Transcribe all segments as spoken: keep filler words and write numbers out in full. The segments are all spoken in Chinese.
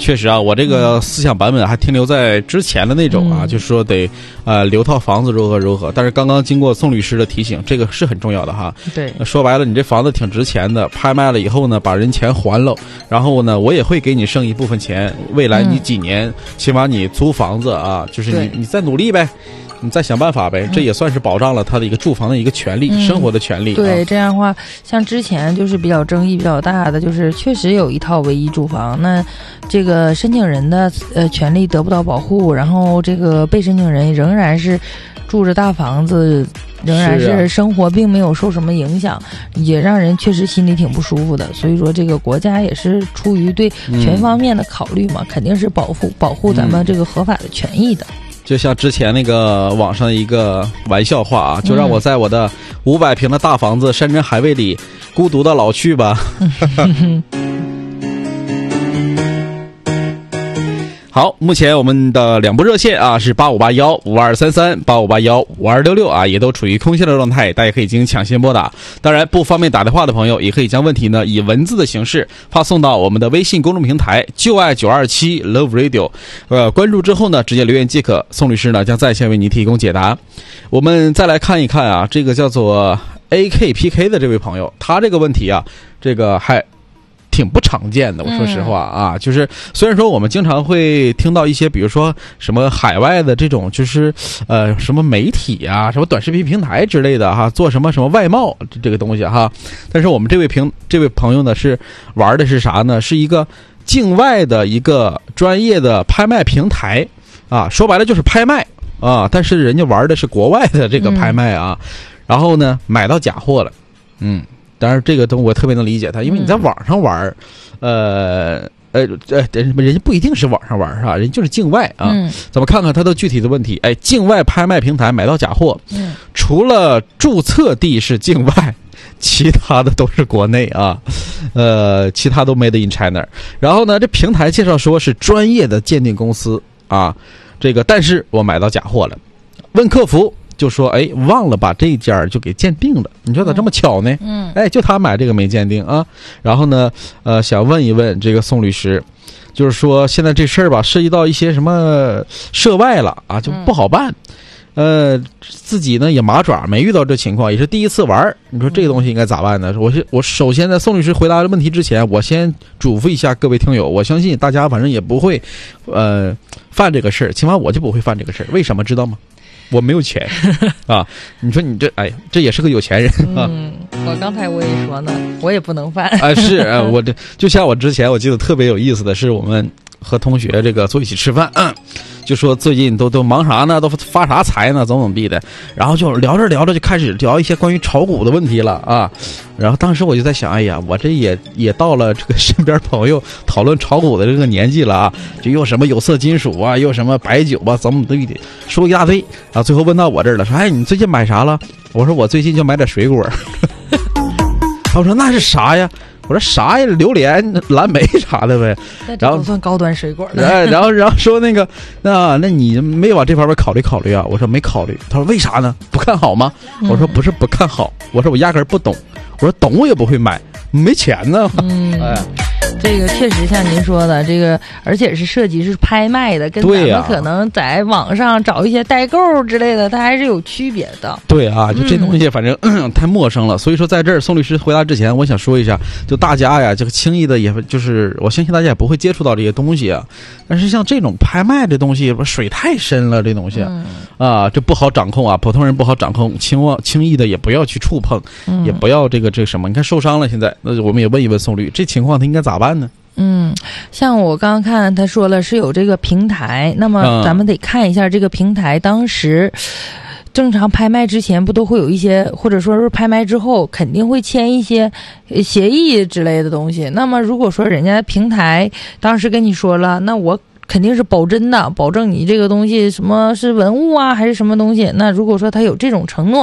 确实啊，我这个思想版本还停留在之前的那种啊，嗯、就是说得呃留套房子如何如何。但是刚刚经过宋律师的提醒，这个是很重要的哈。 对， 说白了，你这房子挺值钱的，拍卖了以后呢，把人钱还了，然后呢，我也会给你剩一部分钱，未来你几年、嗯、起码你租房子啊，就是你你再努力呗。你再想办法呗，这也算是保障了他的一个住房的一个权利、嗯、生活的权利。 对、 啊， 这样的话，像之前就是比较争议比较大的，就是确实有一套唯一住房，那这个申请人的呃权利得不到保护，然后这个被申请人仍然是住着大房子，仍然是生活并没有受什么影响，也让人确实心里挺不舒服的。所以说，这个国家也是出于对全方面的考虑嘛，嗯、肯定是保护保护咱们这个合法的权益的。 就像之前那个网上的一个玩笑话啊，就让我在我的五百平的大房子山珍海味里孤独到老去吧。好，目前我们的两部热线啊是八五八幺五二三三、八五八幺五二六六啊，也都处于空闲的状态，大家可以进行抢先拨打。当然，不方便打电话的朋友，也可以将问题呢以文字的形式发送到我们的微信公众平台“就爱九二七 Love Radio”， 呃，关注之后呢，直接留言即可，宋律师呢将在线为您提供解答。我们再来看一看啊，这个叫做 A K P K 的这位朋友，他这个问题啊，这个还挺不常见的，我说实话啊，嗯、就是虽然说我们经常会听到一些，比如说什么海外的这种，就是呃什么媒体啊，什么短视频平台之类的哈，做什么什么外贸这个东西哈，但是我们这位平这位朋友呢是玩的是啥呢？是一个境外的一个专业的拍卖平台啊，说白了就是拍卖啊，但是人家玩的是国外的这个拍卖啊，嗯、然后呢买到假货了，嗯。当然，这个东西我特别能理解他，因为你在网上玩，呃呃呃，人人家不一定是网上玩是吧？人就是境外啊。嗯、咱们看看他的具体的问题。哎，境外拍卖平台买到假货，嗯、除了注册地是境外，其他的都是国内啊，呃，其他都 made in China。然后呢，这平台介绍说是专业的鉴定公司啊，这个但是我买到假货了，问客服。就说哎，忘了把这家就给鉴定了，你说咋这么巧呢？嗯，哎，就他买这个没鉴定啊。然后呢，呃，想问一问这个宋律师，就是说现在这事儿吧，涉及到一些什么涉外了啊，就不好办。嗯、呃，自己呢也麻爪，没遇到这情况，也是第一次玩。你说这个东西应该咋办呢？我是我首先在宋律师回答问题之前，我先嘱咐一下各位听友，我相信大家反正也不会，呃，犯这个事儿，起码我就不会犯这个事儿。为什么知道吗？我没有钱啊！你说你这，哎，这也是个有钱人啊！ 嗯，我刚才我也说呢，我也不能犯啊！是啊，我这就像我之前我记得特别有意思的是，我们和同学这个坐一起吃饭，嗯、就说最近都都忙啥呢？都发啥财呢？怎么怎么地的？然后就聊着聊着就开始聊一些关于炒股的问题了啊！然后当时我就在想，哎呀，我这也也到了这个身边朋友讨论炒股的这个年纪了啊！就又什么有色金属啊，又什么白酒啊，怎么怎么地，说一大堆啊！最后问到我这儿了，说：“哎，你最近买啥了？”我说：“我最近就买点水果。”他说：“那是啥呀？”我说啥呀？榴莲、蓝莓啥的呗。 然后算高端水果了。 哎，然后然后说那个，那那你没往这方面考虑考虑啊？我说没考虑。他说为啥呢？不看好吗？我说不是不看好，我说我压根儿不懂。我说懂我也不会买，没钱呢。 嗯， 哎。 这个确实像您说的，这个而且是涉及是拍卖的，跟咱们可能在网上找一些代购之类的，它还是有区别的。 对啊，就这东西反正、嗯、太陌生了，所以说在这儿宋律师回答之前，我想说一下，就大家呀，这个轻易的也就是我相信大家也不会接触到这些东西啊。但是像这种拍卖的东西，水太深了，这东西、嗯、啊，这不好掌控啊，普通人不好掌控，轻忘轻易的也不要去触碰，嗯、也不要这个这个什么。你看受伤了，现在那我们也问一问宋律，这情况他应该咋办呢？ 嗯，像我刚刚看他说了是有这个平台，那么咱们得看一下这个平台当时正常拍卖之前不都会有一些，或者说是拍卖之后肯定会签一些协议之类的东西。那么如果说人家平台当时跟你说了，那我肯定是保真的，保证你这个东西什么是文物啊还是什么东西，那如果说他有这种承诺，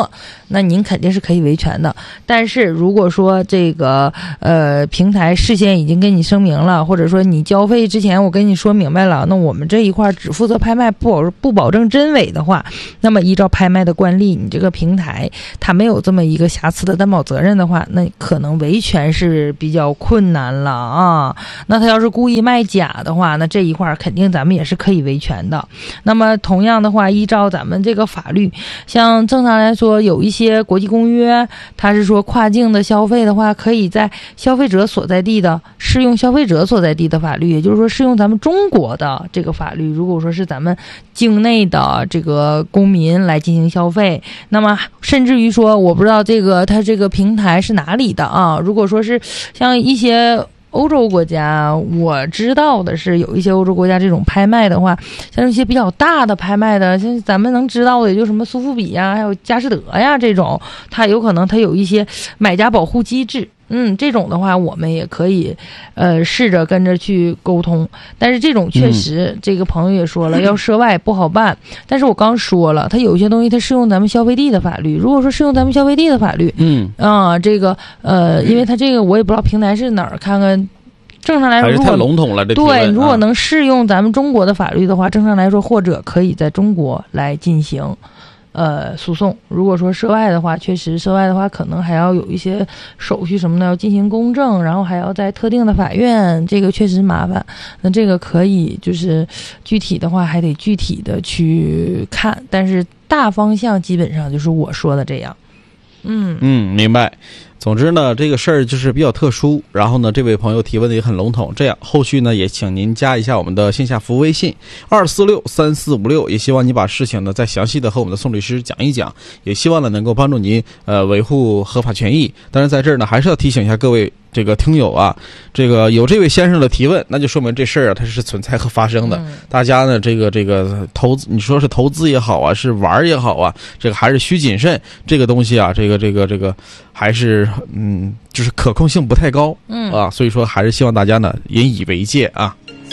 那您肯定是可以维权的。但是如果说这个呃平台事先已经跟你声明了，或者说你交费之前我跟你说明白了，那我们这一块只负责拍卖，不保不保证真伪的话，那么依照拍卖的惯例，你这个平台它没有这么一个瑕疵的担保责任的话，那可能维权是比较困难了啊。那他要是故意卖假的话，那这一块肯定咱们也是可以维权的。那么同样的话，依照咱们这个法律，像正常来说有一些国际公约，它是说跨境的消费的话，可以在消费者所在地的适用消费者所在地的法律，也就是说适用咱们中国的这个法律。如果说是咱们境内的这个公民来进行消费，那么甚至于说我不知道这个它这个平台是哪里的啊，如果说是像一些欧洲国家，我知道的是有一些欧洲国家这种拍卖的话，像一些比较大的拍卖的，像咱们能知道的也就什么苏富比呀，还有佳士得呀这种，它有可能它有一些买家保护机制。嗯，这种的话我们也可以呃试着跟着去沟通，但是这种确实、嗯、这个朋友也说了要涉外不好办，但是我刚说了，它有一些东西它适用咱们消费地的法律，如果说适用咱们消费地的法律， 嗯啊这个呃因为它这个我也不知道平台是哪儿，看看正常来说还是太笼统了，这对，如果能适用咱们中国的法律的话，正常来说或者可以在中国来进行呃，诉讼。如果说涉外的话，确实涉外的话，可能还要有一些手续什么的要进行公证，然后还要在特定的法院，这个确实麻烦。那这个可以就是具体的话还得具体的去看，但是大方向基本上就是我说的这样。嗯嗯，明白。总之呢，这个事儿就是比较特殊，然后呢，这位朋友提问的也很笼统。这样，后续呢也请您加一下我们的线下服务微信二四六三四五六，也希望你把事情呢再详细的和我们的宋律师讲一讲，也希望呢能够帮助您呃维护合法权益。当然，在这儿呢还是要提醒一下各位这个听友啊，这个有这位先生的提问，那就说明这事儿啊它是存在和发生的。嗯、大家呢这个这个投资，你说是投资也好啊，是玩也好啊，这个还是需谨慎。这个东西啊，这个这个这个还是嗯，就是可控性不太高，嗯啊，所以说还是希望大家呢引以为戒啊。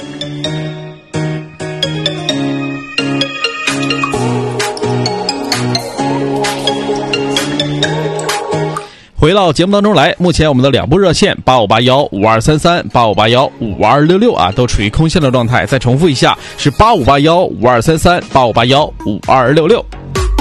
回到节目当中来，目前我们的两部热线八五八幺五二三三、八五八幺五二六六啊，都处于空线的状态。再重复一下，是八五八幺五二三三、八五八幺五二六六。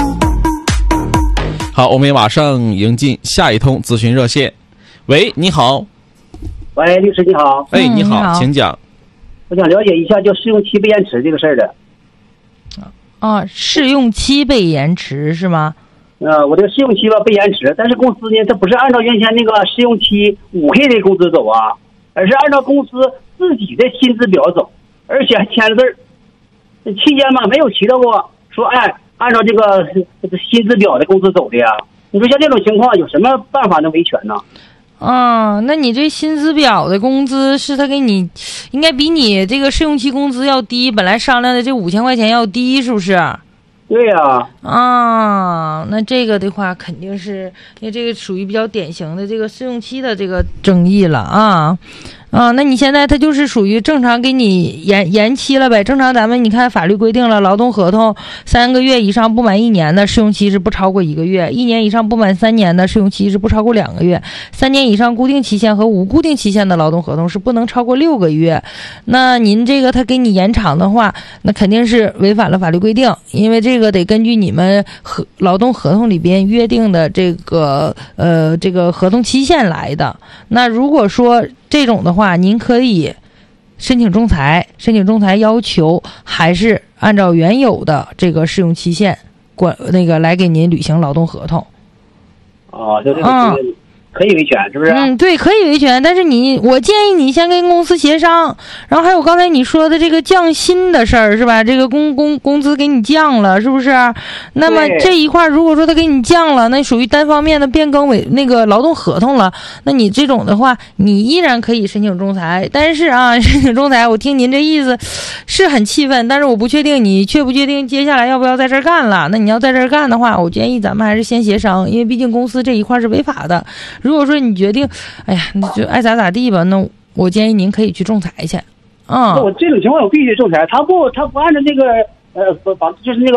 好，我们也马上迎进下一通咨询热线。喂，你好。 喂，律师你好。 哎，你好， 嗯、你好请讲。 我想了解一下，就试用期被延迟这个事儿的。 啊，试用期被延迟是吗？ 呃，我这个试用期吧被延迟，但是公司呢，它不是按照原先那个试用期五 K 的工资走啊，而是按照公司自己的薪资表走，而且还签了字儿。期间嘛没有提到过说，哎，按照这个薪资表的工资走的呀。你说像这种情况，有什么办法能维权呢？ 啊，那你这薪资表的工资是他给你，应该比你这个试用期工资要低，本来商量的这五千块钱要低，是不是？ 对呀、 啊，啊，那这个的话肯定是因为这个属于比较典型的这个试用期的这个争议了啊。啊，那你现在它就是属于正常给你延延期了呗？正常咱们你看法律规定了，劳动合同三个月以上不满一年的试用期是不超过一个月，一年以上不满三年的试用期是不超过两个月，三年以上固定期限和无固定期限的劳动合同是不能超过六个月。那您这个他给你延长的话，那肯定是违反了法律规定，因为这个得根据你们合劳动合同里边约定的这个呃这个合同期限来的。那如果说这种的话，您可以申请仲裁，申请仲裁要求还是按照原有的这个试用期限管那个来给您履行劳动合同。 哦，就这个、嗯、可以维权是不是？ 嗯，对，可以维权，但是你我建议你先跟公司协商，然后还有刚才你说的这个降薪的事儿是吧？这个工工工资给你降了是不是？那么这一块如果说他给你降了，那属于单方面的变更为那个劳动合同了，那你这种的话，你依然可以申请仲裁。但是啊，申请仲裁，我听您这意思是很气愤，但是我不确定你确不确定接下来要不要在这儿干了。那你要在这儿干的话，我建议咱们还是先协商，因为毕竟公司这一块是违法的。如果说你决定，哎呀，你就爱咋咋地吧，那我建议您可以去仲裁去。啊、 嗯，我这种情况我必须仲裁，他不他不按照那个呃把就是那个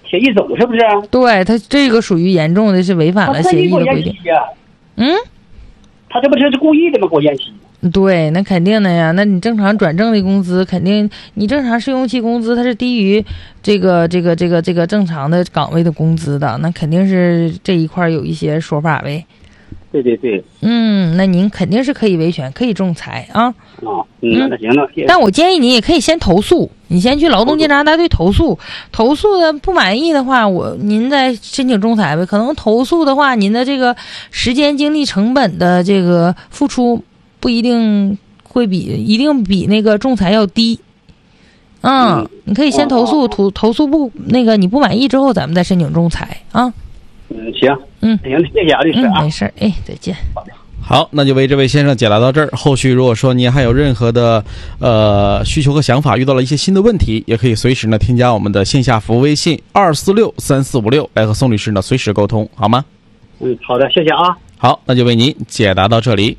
协议走是不是？ 对，他这个属于严重的是违反了协议的规定。嗯， 他这不是故意的吗？过限期。 对，那肯定的呀。那你正常转正的工资，肯定你正常试用期工资它是低于这个这个这个这个正常的岗位的工资的，那肯定是这一块有一些说法呗。 对对对。 嗯，那您肯定是可以维权，可以仲裁啊。 啊，嗯，那行那。 但我建议你也可以先投诉，你先去劳动监察大队投诉，投诉的不满意的话，我您再申请仲裁呗。可能投诉的话，您的这个时间、精力、成本的这个付出。不一定会比一定比那个仲裁要低，嗯，嗯你可以先投诉，投投诉不那个你不满意之后，咱们再申请仲裁啊。 嗯，行， 嗯， 行，谢谢啊，律师啊， 嗯、没事儿，哎，再见。 好，那就为这位先生解答到这儿。后续如果说您还有任何的呃需求和想法，遇到了一些新的问题，也可以随时呢添加我们的线下服务微信二四六三四五六来和宋律师呢随时沟通，好吗？ 嗯，好的，谢谢啊。 好，那就为您解答到这里。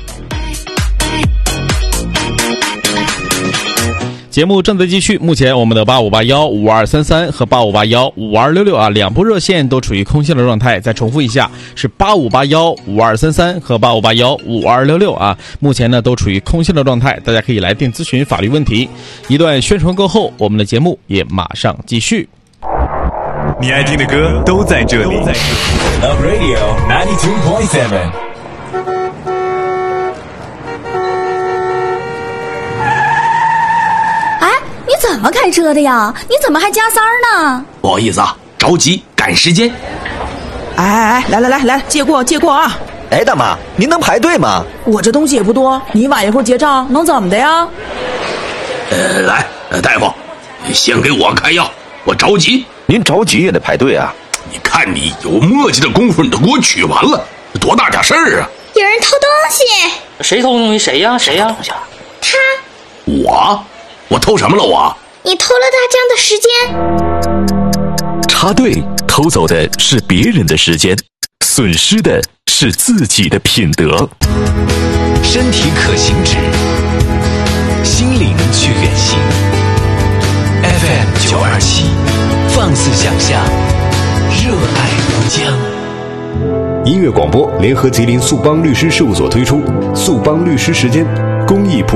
节目正在继续，目前我们的八五八幺五二三三和八五八幺五二六六啊两部热线都处于空线的状态。再重复一下，是八五八幺五二三三和八五八幺五二六六啊，目前呢都处于空线的状态，大家可以来电咨询法律问题。一段宣传过后，我们的节目也马上继续。 你爱听的歌都在这里。Love Radio ninety-two point seven。 怎么开车的呀？你怎么还加塞儿呢？ 不好意思啊，着急赶时间。 哎哎哎，来来来来，借过借过啊！ 哎，大妈，您能排队吗？ 我这东西也不多，你晚一会儿结账能怎么的呀？ 呃，来，呃，大夫，先给我开药，我着急。 您着急也得排队啊！ 你看你有磨叽的功夫，你都给我取完了，多大点事儿啊！ 有人偷东西。 谁偷东西？谁呀？谁呀？ 他。 我。我偷什么了我？ 你偷了大江的时间。 插队偷走的是别人的时间，损失的是自己的品德。 身体可行止，心灵却远行。F M 九二七，放肆想象，热爱无疆。 音乐广播联合吉林速邦律师事务所推出速邦律师时间公益普